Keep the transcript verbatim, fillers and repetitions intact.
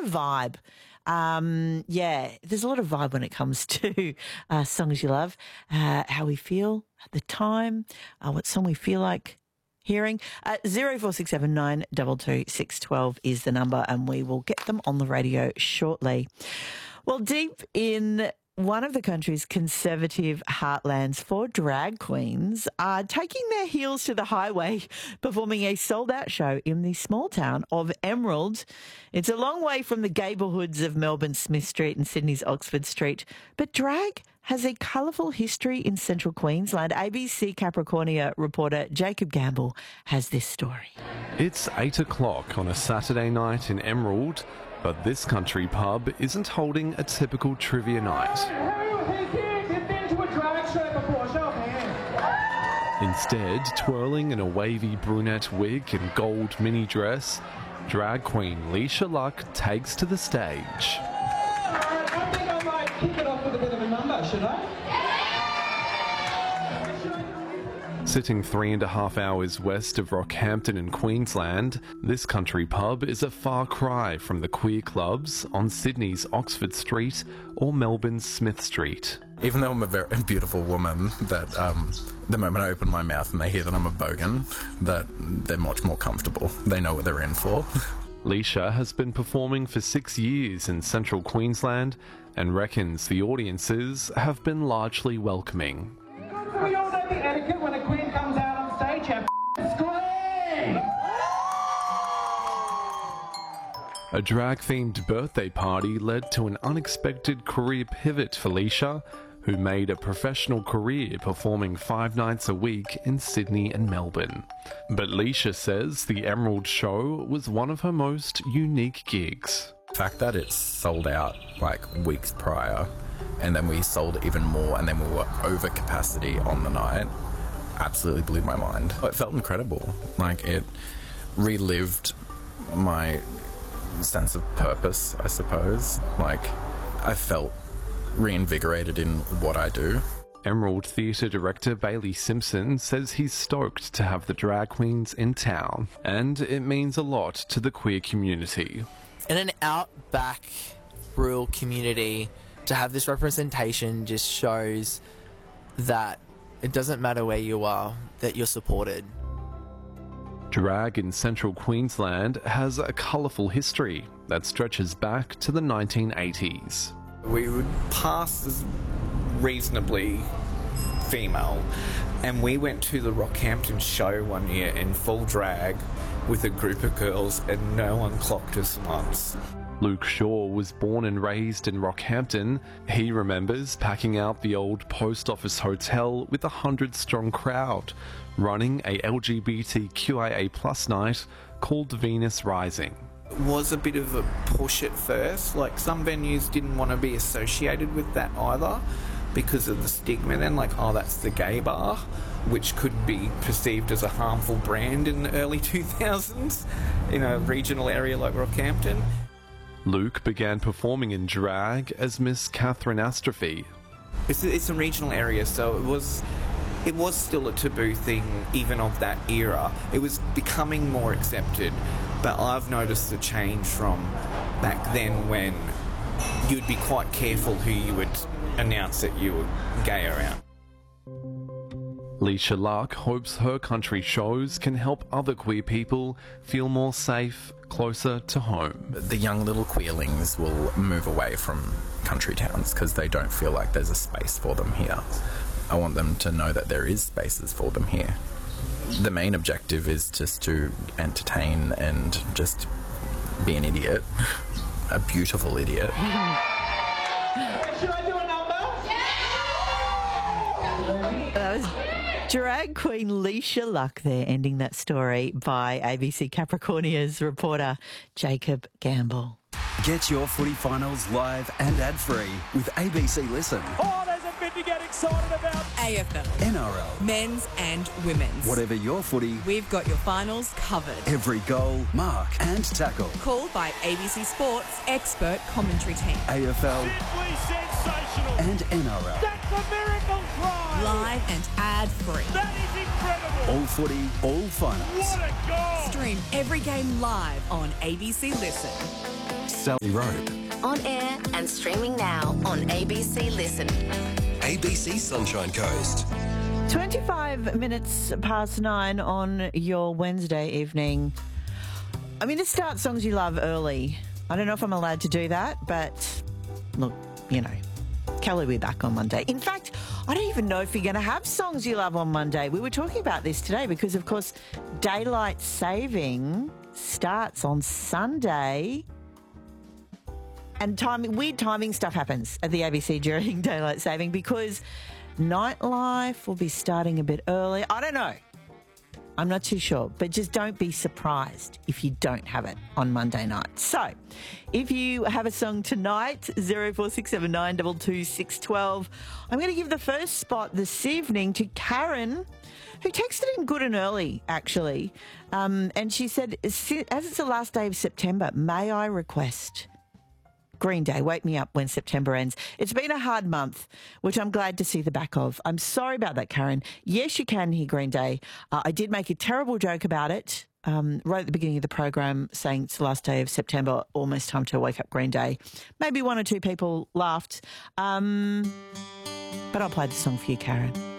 of vibe. Um, yeah, there's a lot of vibe when it comes to uh, songs you love, uh, how we feel at the time, uh, what song we feel like hearing. Uh, zero four six seven nine two two six one two is the number, and we will get them on the radio shortly. Well, deep in one of the country's conservative heartlands, four drag queens are taking their heels to the highway, performing a sold-out show in the small town of Emerald. It's a long way from the gablehoods of Melbourne's Smith Street and Sydney's Oxford Street, but drag has a colourful history in central Queensland. A B C Capricornia reporter Jacob Gamble has this story. It's eight o'clock on a Saturday night in Emerald, but this country pub isn't holding a typical trivia night. Instead, twirling in a wavy brunette wig and gold mini dress, drag queen Leisha Luck takes to the stage. I think I might kick it off with a bit of a number, should I? Sitting three and a half hours west of Rockhampton in Queensland, this country pub is a far cry from the queer clubs on Sydney's Oxford Street or Melbourne's Smith Street. Even though I'm a very beautiful woman, that um, the moment I open my mouth and they hear that I'm a bogan, that they're much more comfortable. They know what they're in for. Leisha has been performing for six years in central Queensland and reckons the audiences have been largely welcoming. We all know the etiquette when a queen comes out on stage, have scream! A drag-themed birthday party led to an unexpected career pivot for Leisha, who made a professional career performing five nights a week in Sydney and Melbourne. But Leisha says the Emerald show was one of her most unique gigs. The fact that it sold out like weeks prior, and then we sold even more, and then we were over capacity on the night, absolutely blew my mind. It felt incredible. Like, it relived my sense of purpose, I suppose. Like, I felt reinvigorated in what I do. Emerald Theatre director Bailey Simpson says he's stoked to have the drag queens in town, and it means a lot to the queer community. In an outback rural community, to have this representation just shows that it doesn't matter where you are, that you're supported. Drag in central Queensland has a colourful history that stretches back to the nineteen eighties. We would pass as reasonably female, and we went to the Rockhampton show one year in full drag with a group of girls, and no one clocked us once. Luke Shaw was born and raised in Rockhampton. He remembers packing out the old post office hotel with a hundred-strong crowd, running a L G B T Q I A plus night called Venus Rising. It was a bit of a push at first. Like, some venues didn't want to be associated with that either because of the stigma then, like, oh, that's the gay bar, which could be perceived as a harmful brand in the early two thousands in a regional area like Rockhampton. Luke began performing in drag as Miss Catherine Astrophy. It's a, it's a regional area, so it was it was still a taboo thing even of that era. It was becoming more accepted, but I've noticed the change from back then when you'd be quite careful who you would announce that you were gay around. Leisha Luck hopes her country shows can help other queer people feel more safe, closer to home. The young little queerlings will move away from country towns because they don't feel like there's a space for them here. I want them to know that there is spaces for them here. The main objective is just to entertain and just be an idiot. A beautiful idiot. Should I do a number? That was drag queen Leisha Luck there, ending that story by A B C Capricornia's reporter Jacob Gamble. Get your footy finals live and ad-free with A B C Listen. Oh, there's a bit to get excited about. A F L, N R L, men's and women's. whatever your footy, We've got your finals covered. every goal, mark and tackle. Called by A B C Sports expert commentary team. A F L Simply sensational. and N R L. That's a miracle try. Live and ad-free. That is incredible. All footy, all finals. What a goal. Stream every game live on A B C Listen. Sally Rope. On air and streaming now on A B C Listen. A B C Sunshine Coast. twenty-five minutes past nine on your Wednesday evening. I'm going to start Songs You Love early. I don't know if I'm allowed to do that, but look, you know, Kelly will be back on Monday. In fact, I don't even know if you're going to have Songs You Love on Monday. We were talking about this today because, of course, daylight saving starts on Sunday. And timing, weird timing stuff happens at the A B C during daylight saving because nightlife will be starting a bit early. I don't know. I'm not too sure, but just don't be surprised if you don't have it on Monday night. So, if you have a song tonight, zero four six seven nine two two six one two, I'm going to give the first spot this evening to Karen, who texted in good and early, actually. Um, and she said, as it's the last day of September, may I request Green Day, Wake Me Up When September Ends. It's been a hard month, which I'm glad to see the back of. I'm sorry about that, Karen. Yes, you can hear Green Day. Uh, I did make a terrible joke about it um, right at the beginning of the program, saying it's the last day of September, almost time to wake up Green Day. Maybe one or two people laughed. Um, but I'll play the song for you, Karen.